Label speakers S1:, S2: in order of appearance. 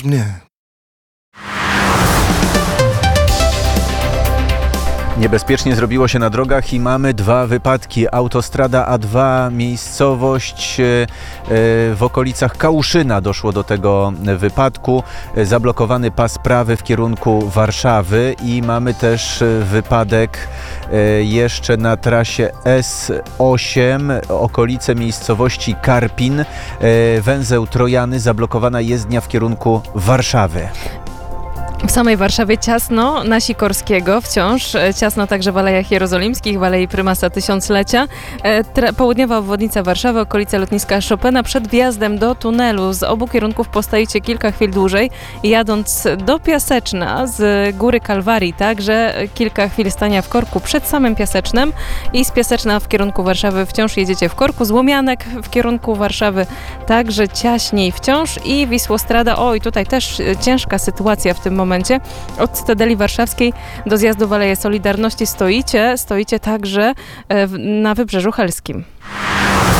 S1: Nie.
S2: Niebezpiecznie zrobiło się na drogach i mamy 2 wypadki. Autostrada A2, miejscowość w okolicach Kałuszyna doszło do tego wypadku. Zablokowany pas prawy w kierunku Warszawy i mamy też wypadek jeszcze na trasie S8, okolice miejscowości Karpin, węzeł Trojany, zablokowana jezdnia w kierunku Warszawy.
S3: W samej Warszawie ciasno na Sikorskiego wciąż, ciasno także w Alejach Jerozolimskich, w Alei Prymasa Tysiąclecia. Południowa obwodnica Warszawy, okolice lotniska Chopina, przed wjazdem do tunelu. Z obu kierunków postoicie kilka chwil dłużej. Jadąc do Piaseczna z Góry Kalwarii, także kilka chwil stania w korku przed samym Piasecznem i z Piaseczna w kierunku Warszawy wciąż jedziecie w korku. Z Łomianek w kierunku Warszawy także ciaśniej wciąż i Wisłostrada. Oj, tutaj też ciężka sytuacja w tym momencie. Od Cytadeli Warszawskiej do zjazdu w Aleję Solidarności stoicie także na Wybrzeżu Helskim.